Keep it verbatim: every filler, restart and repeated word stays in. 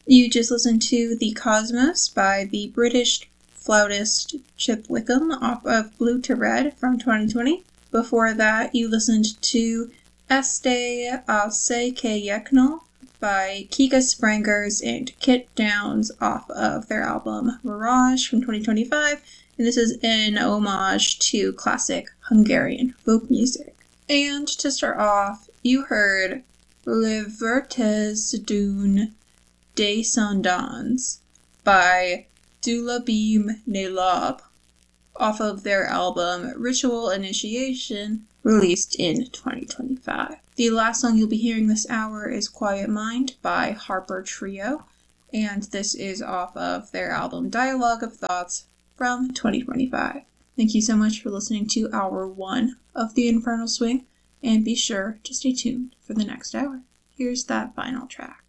You just listened to The Cosmos by the British flautist Chip Wickham off of Blue to Red from twenty twenty. Before that, you listened to Este a Se Que Yekno by Kika Sprangers and Kit Downs off of their album Mirage from twenty twenty-five, and this is an homage to classic Hungarian folk music. And to start off, you heard Le Vertes d'une Descendance by Dulabim Nelob off of their album Ritual Initiation, released in twenty twenty-five. The last song you'll be hearing this hour is Quiet Mind by Harper Trio, and this is off of their album Dialogue of Thoughts from twenty twenty-five. Thank you so much for listening to hour one of The Infernal Swing, and be sure to stay tuned for the next hour. Here's that final track.